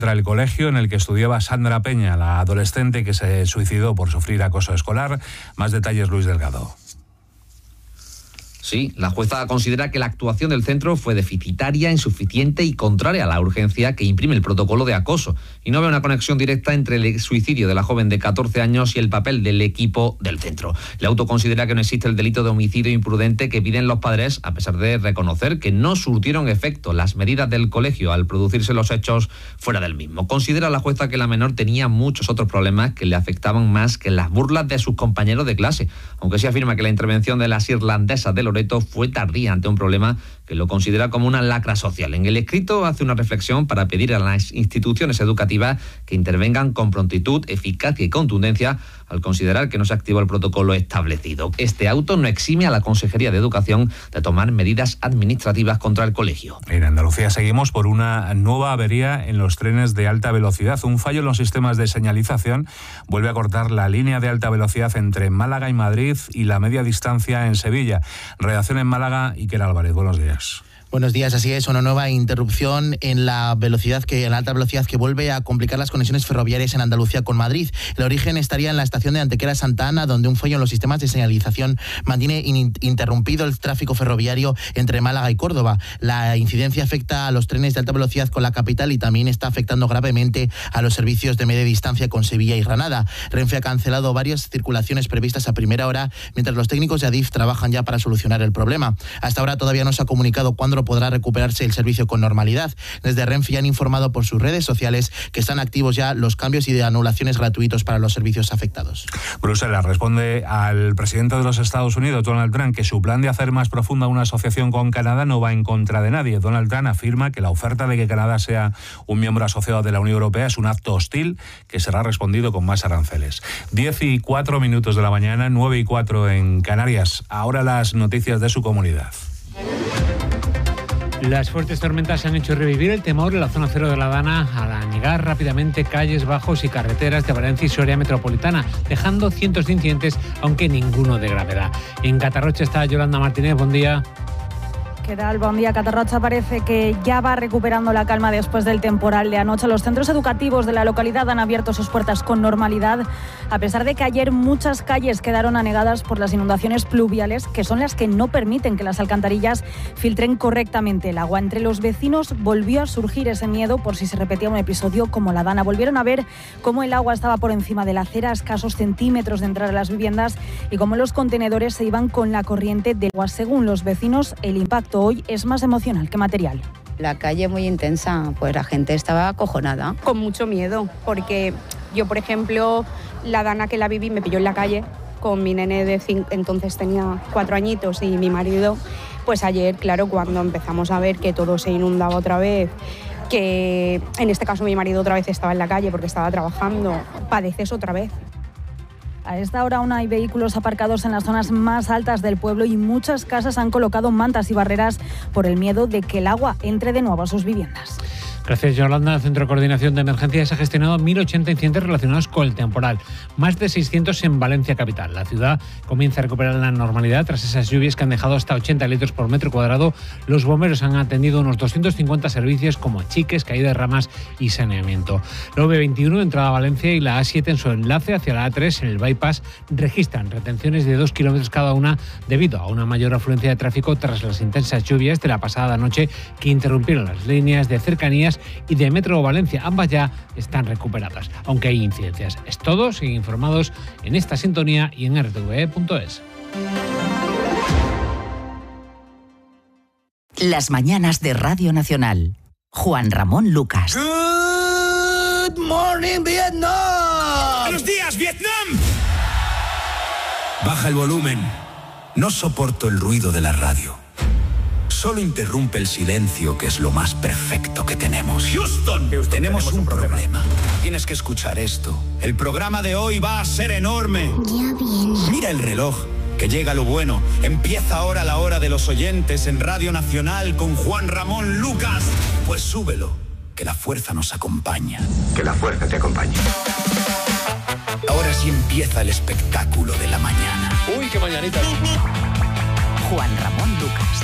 Contra el colegio en el que estudiaba Sandra Peña, la adolescente que se suicidó por sufrir acoso escolar. Más detalles, Luis Delgado. Sí, la jueza considera que la actuación del centro fue deficitaria, insuficiente y contraria a la urgencia que imprime el protocolo de acoso. Y no ve una conexión directa entre el suicidio de la joven de 14 años y el papel del equipo del centro. El auto considera que no existe el delito de homicidio imprudente que piden los padres, a pesar de reconocer que no surtieron efecto las medidas del colegio al producirse los hechos fuera del mismo. Considera la jueza que la menor tenía muchos otros problemas que le afectaban más que las burlas de sus compañeros de clase, aunque sí afirma que la intervención de las irlandesas de Loreto fue tardía ante un problema que lo considera como una lacra social. En el escrito hace una reflexión para pedir a las instituciones educativas que intervengan con prontitud, eficacia y contundencia al considerar que no se activó el protocolo establecido. Este auto no exime a la Consejería de Educación de tomar medidas administrativas contra el colegio. En Andalucía seguimos por una nueva avería en los trenes de alta velocidad. Un fallo en los sistemas de señalización vuelve a cortar la línea de alta velocidad entre Málaga y Madrid y la media distancia en Sevilla. Redacción en Málaga, Iker Álvarez. Buenos días. Buenos días, así es, una nueva interrupción en la alta velocidad que vuelve a complicar las conexiones ferroviarias en Andalucía con Madrid. El origen estaría en la estación de Antequera Santa Ana, donde un fallo en los sistemas de señalización mantiene interrumpido el tráfico ferroviario entre Málaga y Córdoba. La incidencia afecta a los trenes de alta velocidad con la capital y también está afectando gravemente a los servicios de media distancia con Sevilla y Granada. Renfe ha cancelado varias circulaciones previstas a primera hora, mientras los técnicos de Adif trabajan ya para solucionar el problema. Hasta ahora todavía no se ha comunicado cuándo podrá recuperarse el servicio con normalidad. Desde Renfe ya han informado por sus redes sociales que están activos ya los cambios y de anulaciones gratuitos para los servicios afectados. Bruselas responde al presidente de los Estados Unidos, Donald Trump, que su plan de hacer más profunda una asociación con Canadá no va en contra de nadie. Donald Trump afirma que la oferta de que Canadá sea un miembro asociado de la Unión Europea es un acto hostil que será respondido con más aranceles. 10:04 de la mañana, 9:04 en Canarias. Ahora las noticias de su comunidad. Las fuertes tormentas han hecho revivir el temor en la zona cero de La Dana al anegar rápidamente calles, bajos y carreteras de Valencia y Soria metropolitana, dejando cientos de incidentes, aunque ninguno de gravedad. En Catarrocha está Yolanda Martínez, buen día. ¿Qué tal? Buen día. Catarrocha parece que ya va recuperando la calma después del temporal de anoche. Los centros educativos de la localidad han abierto sus puertas con normalidad, a pesar de que ayer muchas calles quedaron anegadas por las inundaciones pluviales, que son las que no permiten que las alcantarillas filtren correctamente el agua. Entre los vecinos volvió a surgir ese miedo por si se repetía un episodio como la Dana. Volvieron a ver cómo el agua estaba por encima de la acera a escasos centímetros de entrar a las viviendas y cómo los contenedores se iban con la corriente del agua. Según los vecinos, el impacto hoy es más emocional que material. La calle muy intensa, pues la gente estaba acojonada. Con mucho miedo, porque yo, por ejemplo, la Dana que la viví me pilló en la calle con mi nene de 5, entonces tenía 4 añitos, y mi marido, pues ayer, claro, cuando empezamos a ver que todo se inundaba otra vez, que en este caso mi marido otra vez estaba en la calle porque estaba trabajando, padeces otra vez. A esta hora aún hay vehículos aparcados en las zonas más altas del pueblo y muchas casas han colocado mantas y barreras por el miedo de que el agua entre de nuevo a sus viviendas. Gracias, Yolanda. El Centro de Coordinación de Emergencias ha gestionado 1.080 incidentes relacionados con el temporal, más de 600 en Valencia capital. La ciudad comienza a recuperar la normalidad tras esas lluvias que han dejado hasta 80 litros por metro cuadrado. Los bomberos han atendido unos 250 servicios como achiques, caída de ramas y saneamiento. La V21 de entrada a Valencia y la A7 en su enlace hacia la A3 en el bypass registran retenciones de 2 kilómetros cada una debido a una mayor afluencia de tráfico tras las intensas lluvias de la pasada noche que interrumpieron las líneas de cercanías y de Metro Valencia. Ambas ya están recuperadas, aunque hay incidencias. Es todo, siguen informados en esta sintonía y en rtve.es. Las mañanas de Radio Nacional. Juan Ramón Lucas. Good morning, Vietnam. Buenos días, Vietnam. Baja el volumen. No soporto el ruido de la radio. Solo interrumpe el silencio, que es lo más perfecto que tenemos. Houston, tenemos un problema. Tienes que escuchar esto. El programa de hoy va a ser enorme. Ya viene. Mira el reloj, que llega lo bueno. Empieza ahora la hora de los oyentes en Radio Nacional con Juan Ramón Lucas. Pues súbelo, que la fuerza nos acompaña. Que la fuerza te acompañe. Ahora sí empieza el espectáculo de la mañana. Uy, qué mañanita. Juan Ramón Lucas.